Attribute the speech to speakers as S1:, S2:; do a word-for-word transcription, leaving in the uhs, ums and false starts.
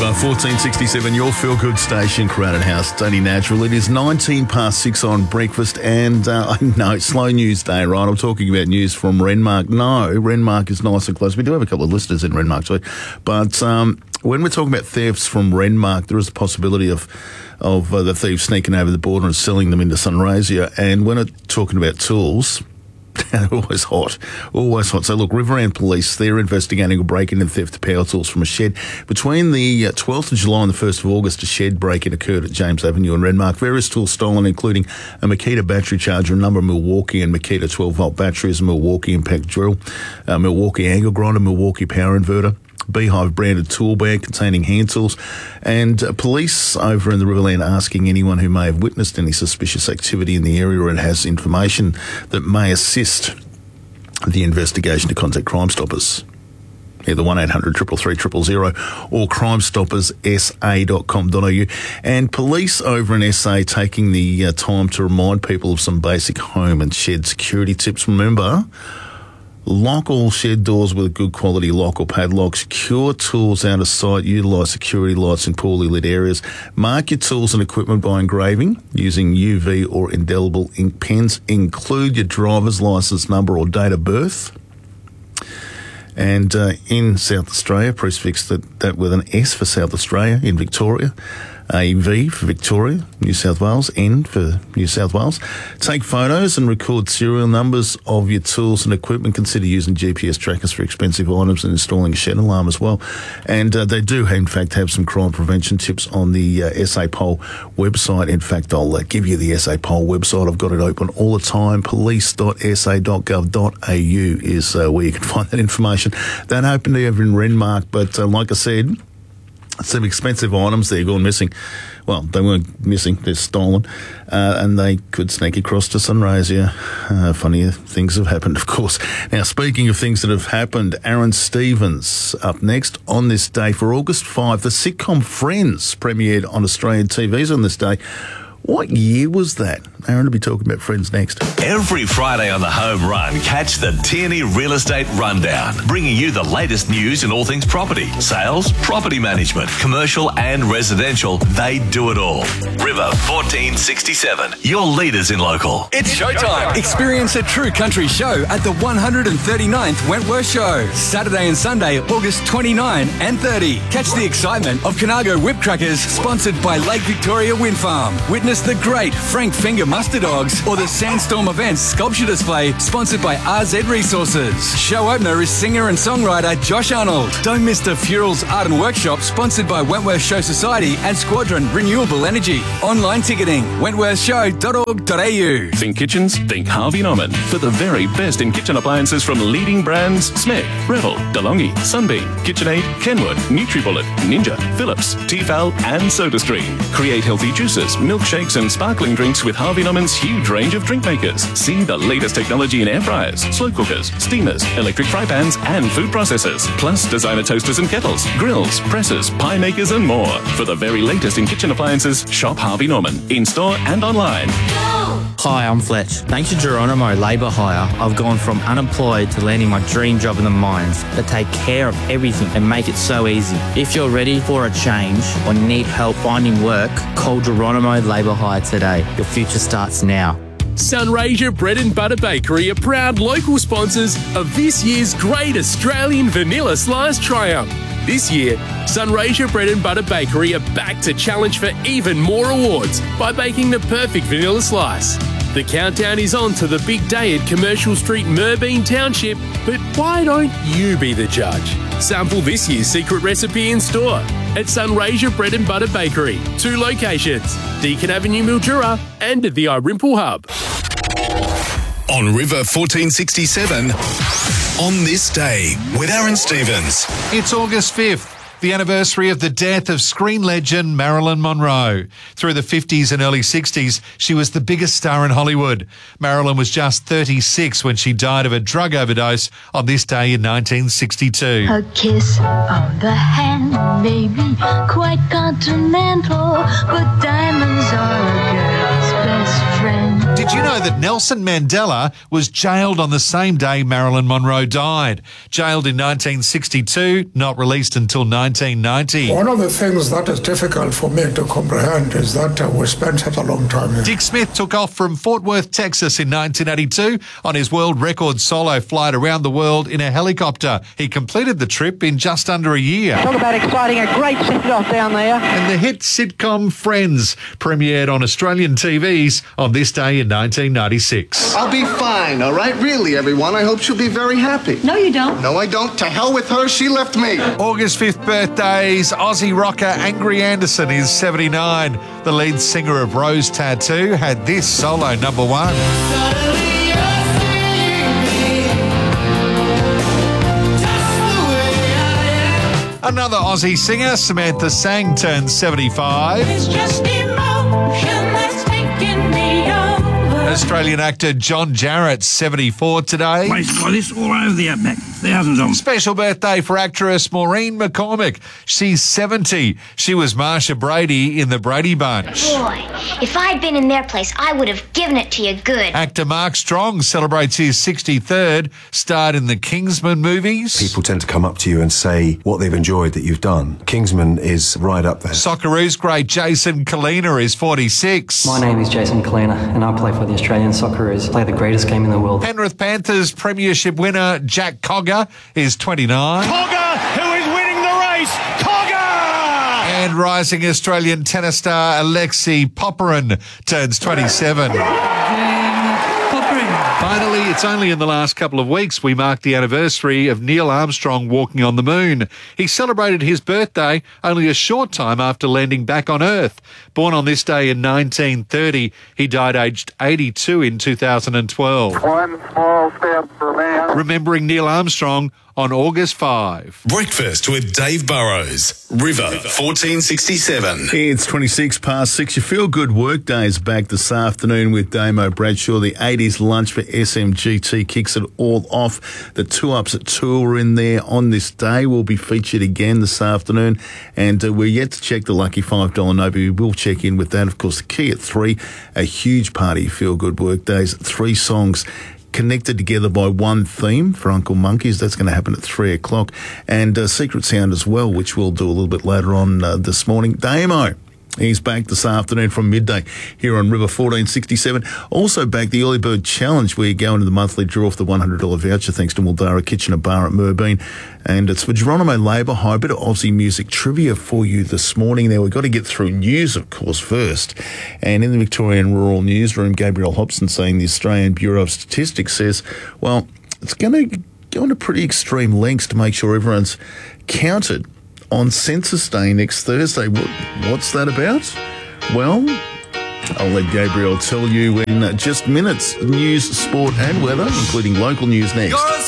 S1: River fourteen sixty-seven, your feel-good station, Crowded House, Daily Natural. It is nineteen past six on breakfast, and uh, I know it's slow news day, right? I'm talking about news from Renmark. No, Renmark is nice and close. We do have a couple of listeners in Renmark too, but um, when we're talking about thefts from Renmark, there is a possibility of of uh, the thieves sneaking over the border and selling them into Sunraysia. And when we're talking about tools, they're always hot, always hot. So look, Riverend Police, they're investigating a break-in and theft of power tools from a shed. Between the twelfth of July and the first of August, a shed break-in occurred at James Avenue in Renmark. Various tools stolen, including a Makita battery charger, a number of Milwaukee and Makita twelve-volt batteries, a Milwaukee impact drill, a Milwaukee angle grinder, Milwaukee power inverter, Beehive branded tool bag containing hand tools, and uh, police over in the Riverland asking anyone who may have witnessed any suspicious activity in the area or has information that may assist the investigation to contact Crime Stoppers. Either one eight hundred three three three zero zero or crime stoppers s a dot com dot a u. And police over in S A taking the uh, time to remind people of some basic home and shed security tips. Remember, lock all shed doors with a good quality lock or padlock. Secure tools out of sight. Utilise security lights in poorly lit areas. Mark your tools and equipment by engraving using U V or indelible ink pens. Include your driver's licence number or date of birth. And uh, in South Australia, prefix that, that with an S for South Australia. In Victoria, a V for Victoria, New South Wales, N for New South Wales. Take photos and record serial numbers of your tools and equipment. Consider using G P S trackers for expensive items and installing a shed alarm as well. And uh, they do, in fact, have some crime prevention tips on the uh, S A Pol website. In fact, I'll uh, give you the S A Pol website. I've got it open all the time. police dot s a dot gov dot a u is uh, where you can find that information. That opened over in Renmark, but uh, like I said, some expensive items there gone missing. Well, they weren't missing, they're stolen, uh, and they could sneak across to Sunraysia. Uh, funnier things have happened, of course. Now, speaking of things that have happened, Aaron Stevens up next on this day for August fifth. The sitcom Friends premiered on Australian T Vs on this day. What year was that? Aaron will be talking about Friends next.
S2: Every Friday on the Home Run, catch the Tierney Real Estate Rundown, bringing you the latest news in all things property, sales, property management, commercial and residential. They do it all. River fourteen sixty-seven, your leaders in local.
S3: It's showtime. Experience a true country show at the one hundred thirty-ninth Wentworth Show. Saturday and Sunday, August twenty-ninth and thirtieth. Catch the excitement of Conago Whip Crackers, sponsored by Lake Victoria Wind Farm. Witness the great Frank Finger Muster Dogs or the Sandstorm Events Sculpture Display, sponsored by R Z Resources. Show opener is singer and songwriter Josh Arnold. Don't miss the Furals Art and Workshop, sponsored by Wentworth Show Society and Squadron Renewable Energy. Online ticketing, wentworth show dot org dot a u.
S4: Think kitchens? Think Harvey Norman. For the very best in kitchen appliances from leading brands Smeg, Revel, DeLonghi, Sunbeam, KitchenAid, Kenwood, NutriBullet, Ninja, Philips, Tefal and SodaStream. Create healthy juices, milkshakes and sparkling drinks with Harvey Norman's huge range of drink makers. See the latest technology in air fryers, slow cookers, steamers, electric fry pans and food processors. Plus designer toasters and kettles, grills, presses, pie makers and more. For the very latest in kitchen appliances, shop Harvey Norman. In-store and online.
S5: Hi, I'm Fletch. Thanks to Geronimo Labour Hire, I've gone from unemployed to landing my dream job in the mines. They take care of everything and make it so easy. If you're ready for a change or need help finding work, call Geronimo Labour Hire today. Your future starts now.
S6: Sunraysia Bread and Butter Bakery are proud local sponsors of this year's Great Australian Vanilla Slice Triumph. This year, Sunraysia Bread and Butter Bakery are back to challenge for even more awards by baking the perfect vanilla slice. The countdown is on to the big day at Commercial Street, Merbein Township, but why don't you be the judge? Sample this year's secret recipe in store at Sunraysia Bread and Butter Bakery. Two locations, Deakin Avenue, Mildura, and at the Irimple Hub.
S2: On River fourteen sixty-seven, on this day with Aaron Stevens.
S7: It's August fifth. The anniversary of the death of screen legend Marilyn Monroe. Through the fifties and early sixties, she was the biggest star in Hollywood. Marilyn was just thirty-six when she died of a drug overdose on this day in nineteen sixty-two.
S8: A kiss on the hand may be quite continental, but diamonds are a girl's best friend.
S7: Did Did you know that Nelson Mandela was jailed on the same day Marilyn Monroe died? Jailed in nineteen sixty-two, not released until nineteen ninety.
S9: One of the things that is difficult for me to comprehend is that uh, we spent such a long time here.
S7: Dick Smith took off from Fort Worth, Texas in nineteen eighty-two on his world record solo flight around the world in a helicopter. He completed the trip in just under a year.
S10: Talk about exciting, a great send-off down there.
S7: And the hit sitcom Friends premiered on Australian T Vs on this day in nineteen ninety-six.
S11: I'll be fine, all right? Really, everyone. I hope she'll be very happy.
S8: No, you don't.
S11: No, I don't. To hell with her. She left me.
S7: August fifth birthdays, Aussie rocker Angry Anderson is seventy-nine. The lead singer of Rose Tattoo had this solo number one. Another Aussie singer, Samantha Sang, turned seventy-five.
S12: It's just emotion that's taking me over.
S7: Australian actor John Jarrett, seventy-four today.
S13: Waste like this all over the outback. Thousands of them.
S7: Special birthday for actress Maureen McCormick. She's seventy. She was Marsha Brady in the Brady Bunch.
S14: Boy, if I'd been in their place, I would have given it to you good.
S7: Actor Mark Strong celebrates his sixty-third, starred in the Kingsman movies.
S15: People tend to come up to you and say what they've enjoyed that you've done. Kingsman is right up there.
S7: Socceroos great Jason Kalina is forty-six.
S16: My name is Jason Kalina and I play for the Australian Socceroos. I play the greatest game in the world.
S7: Penrith Panthers premiership winner Jack Cogger is twenty-nine.
S17: Cogger, who is winning the race. Cogger!
S7: And rising Australian tennis star Alexei Popyrin turns twenty-seven. Finally, it's only in the last couple of weeks we marked the anniversary of Neil Armstrong walking on the moon. He celebrated his birthday only a short time after landing back on Earth. Born on this day in nineteen thirty, he died aged eighty-two in two thousand twelve.
S18: One small step for man.
S7: Remembering Neil Armstrong on August fifth.
S2: Breakfast with Dave Burrows. River fourteen sixty-seven.
S1: It's twenty-six past six. Your Feel Good Workday is back this afternoon with Damo Bradshaw. The eighties lunch for S M G T kicks it all off. The two ups at two are in there on this day. Will be featured again this afternoon. And uh, we're yet to check the lucky five dollar note, but we will check in with that. Of course, the key at three, a huge party, Feel Good Workdays. Three songs connected together by one theme for Uncle Monkeys. That's going to happen at three o'clock. And uh, Secret Sound as well, which we'll do a little bit later on uh, this morning. Damo, he's back this afternoon from midday here on River fourteen sixty-seven. Also back the Early Bird Challenge, where you go into the monthly draw for the one hundred dollars voucher thanks to Muldara Kitchen and Bar at Moorbeen. And it's for Geronimo Labour Hire. A bit of Aussie music trivia for you this morning. Now, we've got to get through news, of course, first. And in the Victorian Rural Newsroom, Gabrielle Hobson saying the Australian Bureau of Statistics says, well, it's going to go into pretty extreme lengths to make sure everyone's counted on Census Day next Thursday. What, what's that about? Well, I'll let Gabrielle tell you in just minutes. News, sport and weather, including local news next.